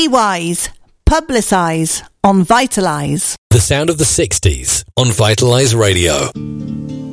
Wise, Publicise on Vitalise. The sound of the 60s on Vitalise Radio.